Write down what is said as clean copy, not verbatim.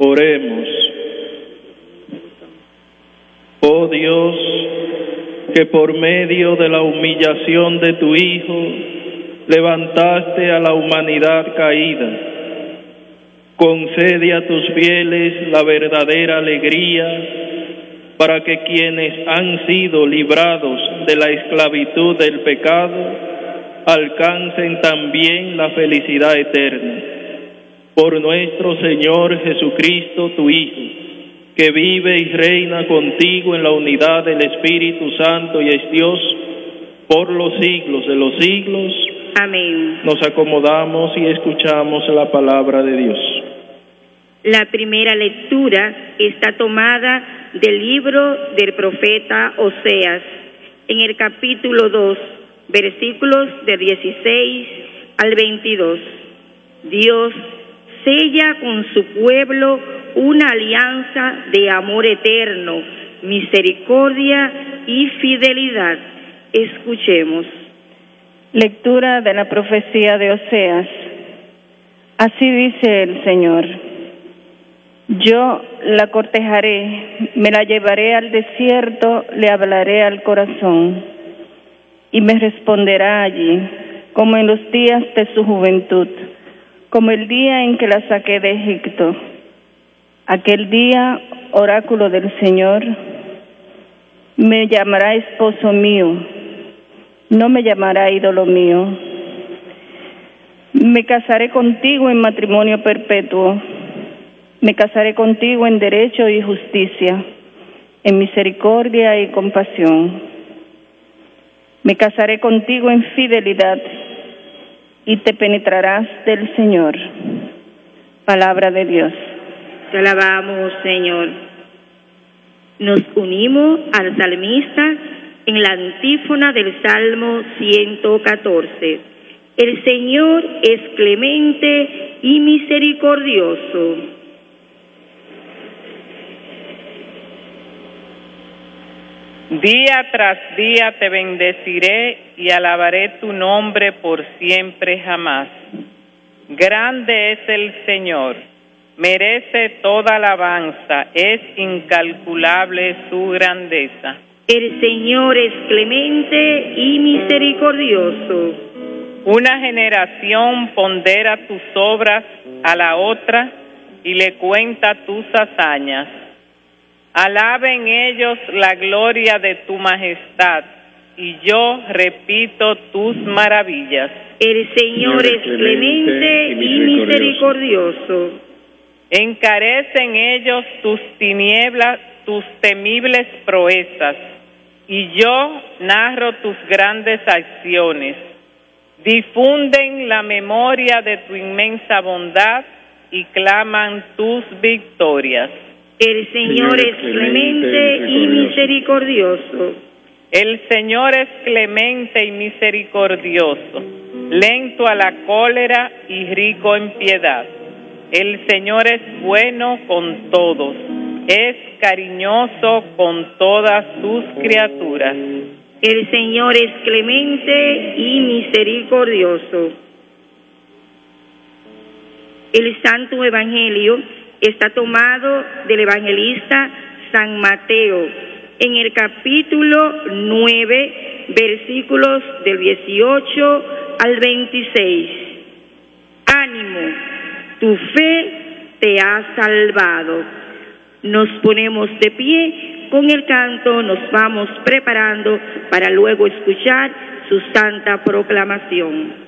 Oremos. Oh Dios, que por medio de la humillación de tu Hijo levantaste a la humanidad caída, concede a tus fieles la verdadera alegría para que quienes han sido librados de la esclavitud del pecado alcancen también la felicidad eterna. Por nuestro Señor Jesucristo, tu Hijo, que vive y reina contigo en la unidad del Espíritu Santo y es Dios por los siglos de los siglos. Amén. Nos acomodamos y escuchamos la palabra de Dios. La primera lectura está tomada del libro del profeta Oseas, en el capítulo 2, versículos de 16 al 22. Dios sella con su pueblo una alianza de amor eterno, misericordia y fidelidad. Escuchemos. Lectura de la profecía de Oseas. Así dice el Señor: yo la cortejaré, me la llevaré al desierto, le hablaré al corazón, y me responderá allí, como en los días de su juventud, como el día en que la saqué de Egipto. Aquel día, oráculo del Señor, me llamará esposo mío, no me llamará ídolo mío. Me casaré contigo en matrimonio perpetuo, me casaré contigo en derecho y justicia, en misericordia y compasión. Me casaré contigo en fidelidad y te penetrarás del Señor. Palabra de Dios. Te alabamos, Señor. Nos unimos al salmista en la antífona del Salmo 114. El Señor es clemente y misericordioso. Día tras día te bendeciré y alabaré tu nombre por siempre jamás. Grande es el Señor, merece toda alabanza, es incalculable su grandeza. El Señor es clemente y misericordioso. Una generación pondera tus obras a la otra y le cuenta tus hazañas. Alaben ellos la gloria de tu majestad, y yo repito tus maravillas. El Señor es clemente y misericordioso. Encarecen ellos tus tinieblas, tus temibles proezas, y yo narro tus grandes acciones. Difunden la memoria de tu inmensa bondad y claman tus victorias. El Señor es clemente y misericordioso. El Señor es clemente y misericordioso, lento a la cólera y rico en piedad. El Señor es bueno con todos, es cariñoso con todas sus criaturas. El Señor es clemente y misericordioso. El Santo Evangelio está tomado del evangelista San Mateo, en el capítulo 9, versículos del 18 al 26. Ánimo, tu fe te ha salvado. Nos ponemos de pie, con el canto nos vamos preparando para luego escuchar su santa proclamación.